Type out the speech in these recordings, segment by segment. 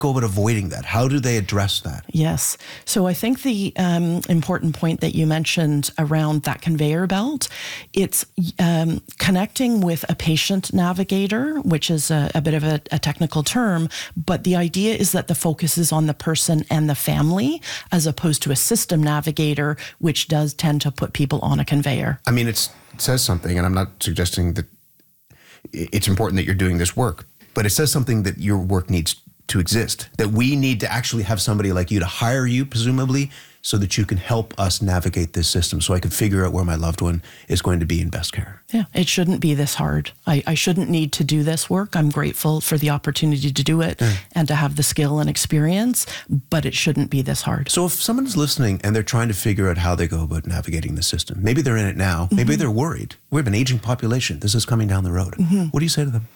go about avoiding that? How do they address that? Yes. So I think the important point that you mentioned around that conveyor belt, it's connecting with a patient navigator, which is a bit of a technical term, but the idea is that the focus is on the person and the family, as opposed to a system navigator, which does tend to put people on a conveyor. I mean, it says something, and I'm not suggesting that it's important that you're doing this work, but it says something that your work needs to exist, that we need to actually have somebody like you to hire you, presumably, so that you can help us navigate this system so I can figure out where my loved one is going to be in best care. Yeah, it shouldn't be this hard. I shouldn't need to do this work. I'm grateful for the opportunity to do it and to have the skill and experience, but it shouldn't be this hard. So if someone's listening and they're trying to figure out how they go about navigating the system, maybe they're in it now, maybe they're worried. We have an aging population. This is coming down the road. What do you say to them?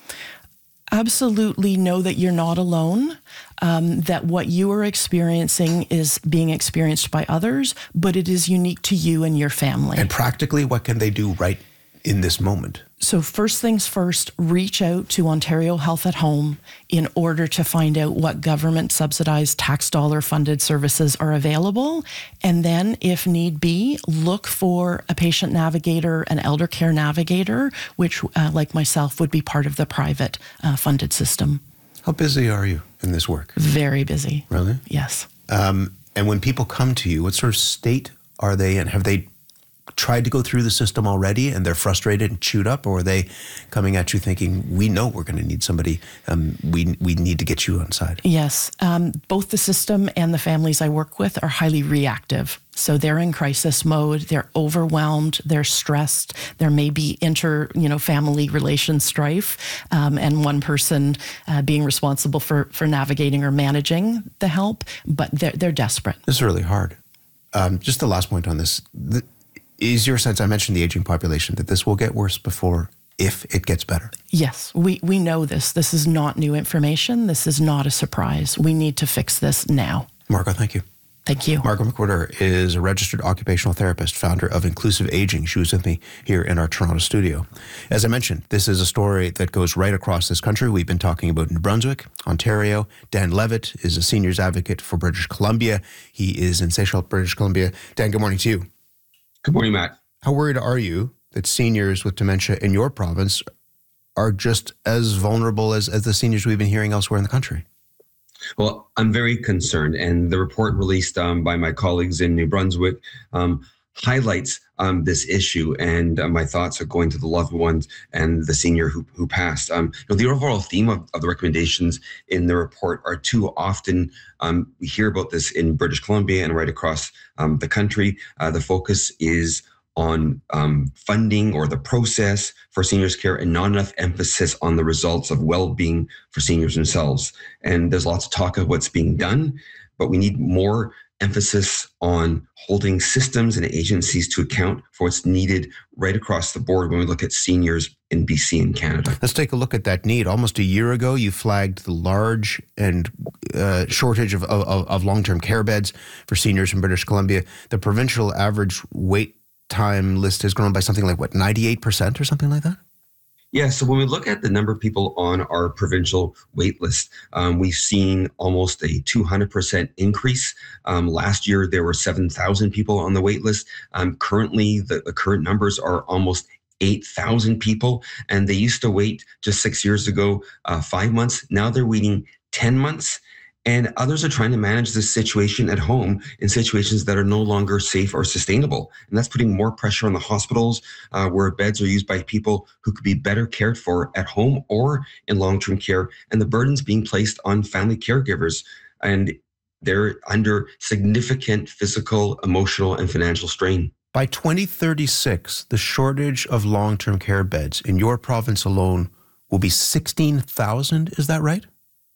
Absolutely know that you're not alone, that what you are experiencing is being experienced by others, but it is unique to you and your family. And practically, what can they do right in this moment? So first things first, reach out to Ontario Health at Home in order to find out what government subsidized tax dollar funded services are available. And then if need be, look for a patient navigator, an elder care navigator, which like myself would be part of the private funded system. How busy are you in this work? Very busy. Really? Yes. And when people come to you, what sort of state are they in? Have they tried to go through the system already and they're frustrated and chewed up, or are they coming at you thinking, we know we're going to need somebody, we need to get you on side? Yes. Both the system and the families I work with are highly reactive. So they're in crisis mode, they're overwhelmed, they're stressed, there may be family relation strife, and one person being responsible for navigating or managing the help, but they're desperate. This is really hard. Just the last point on this. Is your sense, I mentioned the aging population, that this will get worse before, if it gets better? Yes, we know this. This is not new information. This is not a surprise. We need to fix this now. Margot, thank you. Thank you. Margot McWhirter is a registered occupational therapist, founder of Inclusive Aging. She was with me here in our Toronto studio. As I mentioned, this is a story that goes right across this country. We've been talking about New Brunswick, Ontario. Dan Levitt is a seniors advocate for British Columbia. He is in Seychelles, British Columbia. Dan, good morning to you. Good morning, Matt. How worried are you that seniors with dementia in your province are just as vulnerable as the seniors we've been hearing elsewhere in the country? Well, I'm very concerned, and the report released by my colleagues in New Brunswick highlights this issue, and my thoughts are going to the loved ones and the senior who passed. The overall theme of the recommendations in the report are too often, we hear about this in British Columbia and right across the country. The focus is on funding or the process for seniors care and not enough emphasis on the results of well-being for seniors themselves. And there's lots of talk of what's being done, but we need more emphasis on holding systems and agencies to account for what's needed right across the board when we look at seniors in BC and Canada. Let's take a look at that need. Almost a year ago, you flagged the large and shortage of long-term care beds for seniors in British Columbia. The provincial average wait time list has grown by something like, 98% or something like that? Yeah, so when we look at the number of people on our provincial wait list, we've seen almost a 200% increase. Last year, there were 7,000 people on the wait list. Currently, the current numbers are almost 8,000 people, and they used to wait just 6 years ago, 5 months. Now they're waiting 10 months. And others are trying to manage this situation at home in situations that are no longer safe or sustainable. And that's putting more pressure on the hospitals where beds are used by people who could be better cared for at home or in long-term care. And the burden's being placed on family caregivers. And they're under significant physical, emotional, and financial strain. By 2036, the shortage of long-term care beds in your province alone will be 16,000. Is that right?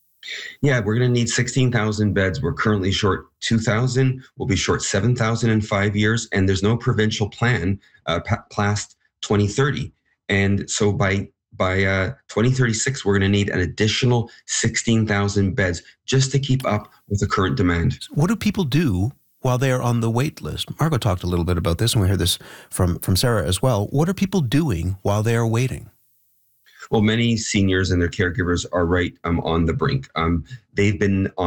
Yeah, we're going to need 16,000 beds. We're currently short 2,000. We'll be short 7,000 in 5 years. And there's no provincial plan past 2030. And so by 2036, we're going to need an additional 16,000 beds just to keep up with the current demand. What do people do while they are on the wait list? Margot talked a little bit about this, and we heard this from Sarah as well. What are people doing while they are waiting? Well, many seniors and their caregivers are right on the brink. They've been on